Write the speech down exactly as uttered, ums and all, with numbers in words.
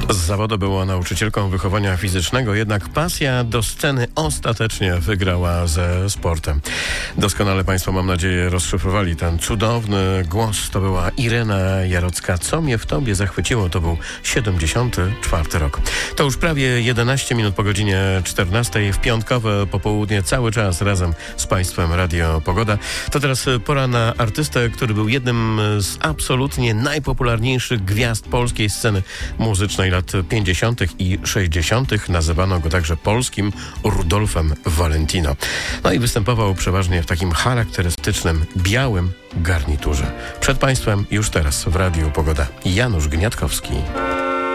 Z zawodu była nauczycielką wychowania fizycznego, jednak pasja do sceny ostatecznie wygrała ze sportem. Doskonale Państwo, mam nadzieję, rozszyfrowali ten cudowny głos. To była Irena Jarocka. Co mnie w tobie zachwyciło, to był siedemdziesiąty czwarty rok. To już prawie jedenaście minut po godzinie czternastej. W piątkowe popołudnie cały czas razem z Państwem Radio Pogoda. To teraz pora na artystę, który był jednym z absolutnie najpopularniejszych gwiazd polskiej sceny muzycznej lat pięćdziesiątych i sześćdziesiątych. Nazywano go także polskim Rudolfem Valentino. No i występował przeważnie w takim charakterystycznym, białym garniturze. Przed Państwem już teraz w Radiu Pogoda Janusz Gniatkowski.